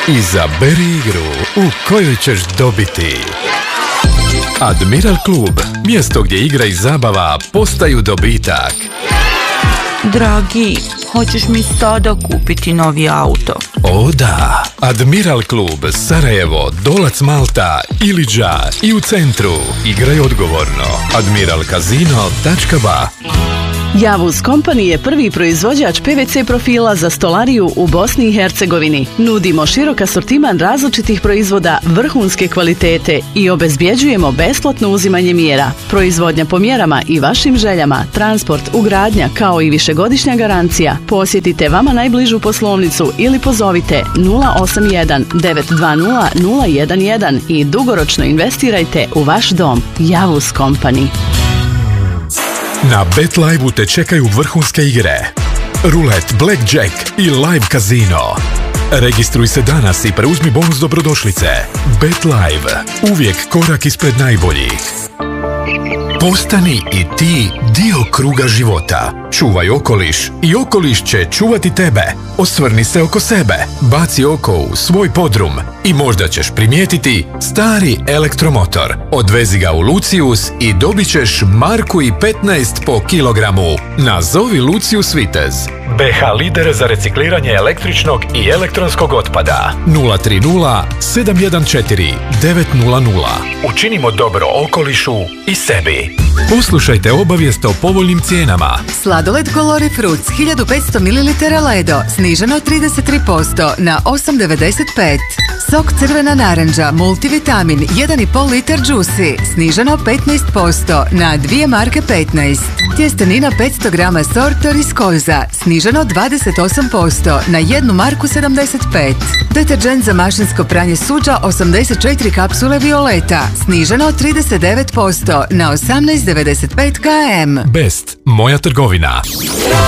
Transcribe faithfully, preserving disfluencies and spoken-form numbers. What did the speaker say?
Izaberi igru u kojoj ćeš dobiti. Admiral klub, mjesto gdje igra i zabava postaju dobitak. Dragi, hoćeš mi sada kupiti novi auto? O da, Admiral klub, Sarajevo, Dolac Malta, Iliđa i u centru. Igraj odgovorno. admiral casino tačka ba. Javuz Company je prvi proizvođač P V C profila za stolariju u Bosni i Hercegovini. Nudimo širok asortiman različitih proizvoda vrhunske kvalitete i obezbjeđujemo besplatno uzimanje mjera. Proizvodnja po mjerama i vašim željama, transport, ugradnja kao i višegodišnja garancija. Posjetite vama najbližu poslovnicu ili pozovite nula osam jedan devet dva nula nula jedan jedan i dugoročno investirajte u vaš dom. Javuz Company. Na BetLive-u te čekaju vrhunske igre. Rulet, Blackjack i Live Casino. Registruj se danas i preuzmi bonus dobrodošlice. BetLive. Uvijek korak ispred najboljih. Postani i ti dio kruga života. Čuvaj okoliš i okoliš će čuvati tebe. Osvrni se oko sebe, baci oko u svoj podrum i možda ćeš primijetiti stari elektromotor. Odvezi ga u Lucius i dobit ćeš marku i petnaest po kilogramu. Nazovi Lucius Vitez. B H lider za recikliranje električnog i elektronskog otpada. nula tri nula sedam jedan četiri devet nula nula. Učinimo dobro okolišu i sebi. Poslušajte obavijest o povoljnim cijenama. Sladoled Colori Fruits hiljadu petsto mililitara Ledo sniženo trideset tri posto na osam devedeset pet. Sok crvena naranđa multivitamin jedan i pol litar Juicy sniženo petnaest posto na dvije marke petnaest. Tjestenina petsto grama Sortor iz Koza sniženo dvadeset osam posto na jednu marku sedamdeset pet. Deterđent za mašinsko pranje suđa osamdeset četiri kapsule Violeta sniženo trideset devet posto na osamnaest devedeset pet km. Best, moja trgovina.